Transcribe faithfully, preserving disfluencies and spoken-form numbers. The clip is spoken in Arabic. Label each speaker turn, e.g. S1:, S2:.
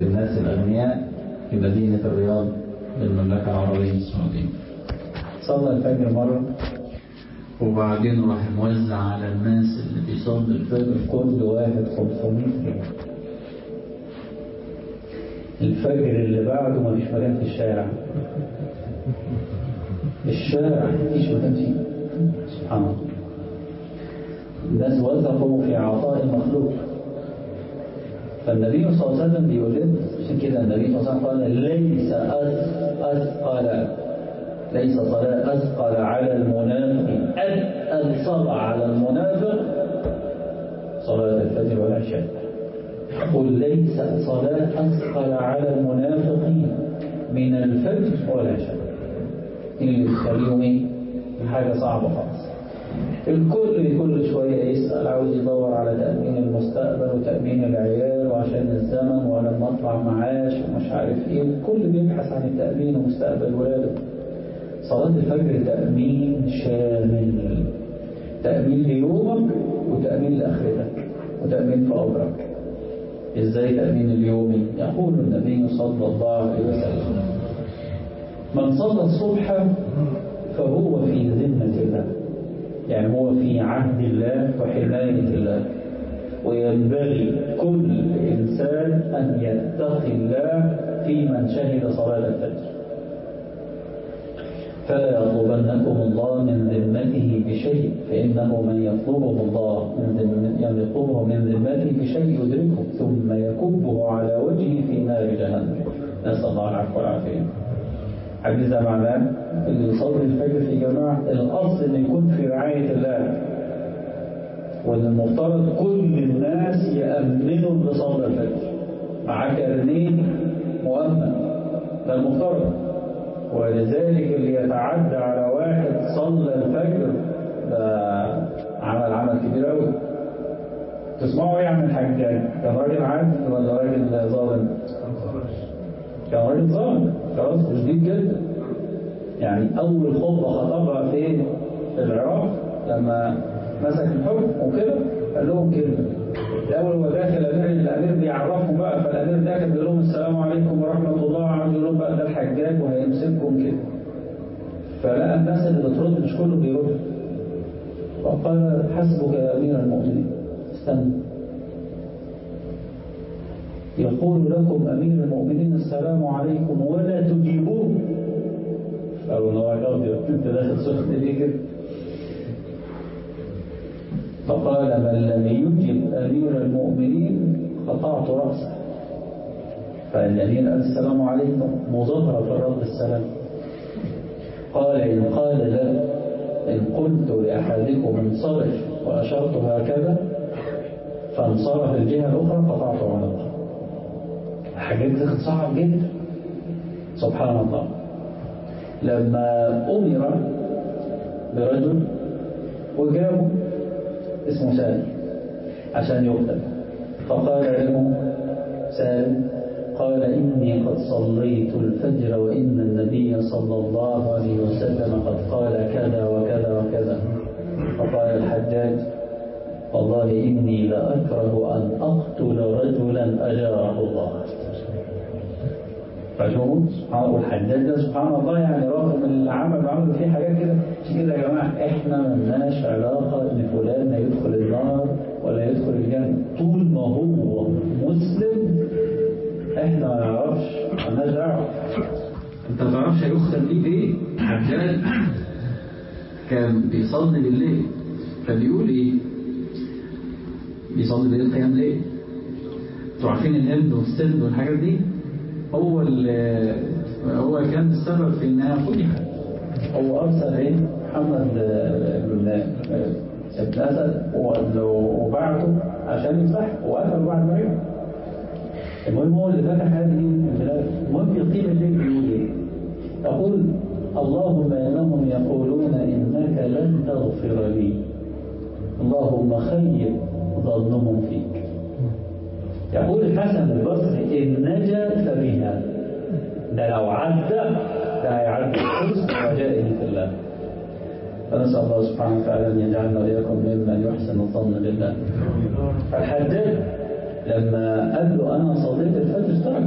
S1: الناس الأغنياء في مدينة الرياض بالمملكة العربية السعودية. صلى الفجر مرة وبعدين راح موزع على الناس اللي بيصلوا الفجر كل واحد خمسمية جنيه. الفجر اللي بعده ما فيش مكان في الشارع، الشارع مفيش مكان فيه. سبحان الله، الناس وثقوا في عطاء المخلوق. فالنبي صلى الله عليه وسلم بيقول لنا عشان كده النبي صلى الله عليه وسلم قال ليس أثقل ليس صلاة أثقل على المنافق أثقل صلاة على المنافق صلاة الفجر والعشاء. قل ليس صلاة أثقل على المنافقين من الفجر والعشاء. اللي بيخليهم ايه؟ حاجة صعبة خالص. الكل كل شوية يسأل، عاوز يدور على تأمين المستقبل وتأمين العيال وعشان الزمن ولما أطلع معاش ومش عارف إيه. الكل بيبحث عن التأمين ومستقبل ولاده. صلاة الفجر تأمين شامل، تأمين ليومك وتأمين لآخرتك وتأمين في أمرك. إزاي تأمين اليومي؟ يقول النبي صلى الله عليه وسلم من صلى الصبح فهو في ذمة الله، يعني هو في عهد الله وحماية الله. وينبغي كل إنسان أن يتقي الله في من شهد صلاة الفجر. فلا يطلبنكم الله من ذمته بشيء، فإنه من يطلبه الله من يطلبه من ذمته بشيء يدركه ثم يكبه على وجهه في نار جهنم. نسأل الله العفو والعافية. حديث معناه اللي يصلي الفجر في جماعة الأصل إنه يكون في رعاية الله، والمفترض كل الناس يأمنوا اللي صلى الفجر مع كارنيه مؤمن، ده المفترض. ولذلك اللي يتعدى على واحد صلى الفجر ده عمل عمل كبير قوي. تسمعوا ايه عن الحجاج؟ كان راجل عادل ولا راجل ظالم؟ كان راجل ظالم خلاص وشديد جدا. يعني اول خطبه خطبها في في العراق لما مسك الحكم وكده قال لهم كده. الاول هو داخل الامير الامير بيعرفهم بقى، فالامير داخل بيقول لهم السلام عليكم ورحمه الله، عاوز يقول لهم بقى ده الحجاج وهيمسككم كده. فلقى الناس اللي بترد مش كله بيرد، فقال حسبك يا امير المؤمنين، استنى يقول لكم امير المؤمنين السلام عليكم ولا تجيبوه. قالوا نوع ابيض انت داخل سخن ليه كده؟ فقال من لم يجب أمير المؤمنين قطعت رأسه. فالأمير قال السلام عليكم مظاهرة في الرد السلام. قال إن قال لا، إن قلت لأحدكم انصرف وأشرت هكذا فانصرف الجهة الأخرى قطعت عنقه. حاجات دي صعب جدا. سبحان الله. لما أمر برجل وجابه اسمه سالم عشان يقتل، فقال له سالم قال إني قد صليت الفجر وإن النبي صلى الله عليه وسلم قد قال كذا وكذا وكذا. فقال الحجاج والله إني لأكره أن أقتل رجلا أجاره الله. فشوفوا سبحان الله، والحجاج ده سبحان الله يعني رغم العمل عمل فيه حاجات كده. عشان كده يا جماعه احنا مالناش علاقه ان فلان يدخل النار ولا يدخل الجنه، طول ما هو مسلم احنا ما نعرفش، مالناش دعوه. انت ما تعرفش هيدخل بيه ايه. حجاج كان بيصلي بالليل، فبيقول ايه؟ بيصلي بالليل قيام ليل. انتوا عارفين الهند والسند والحاجات دي، هو هو كان السبب في انها فتحت. هو ارسل ايه محمد بن اسد وبعته عشان يفتح وقتله بعد ما رجع. المهم هو اللي فتح هذه البلاد. المهم يقيم الليل بيقول ايه؟ يقول اللهم انهم يقولون انك لن تغفر لي، اللهم خير ظنهم فيك. يقول الحسن البصري إن نجا فبها، ده لو عدى ده هيعدي حسن رجائه في الله. فنسأل الله سبحانه وتعالى أن يجعلنا وإياكم ممن يحسن الظن بالله. فالحجاج لما قال له أنا صليت الفجر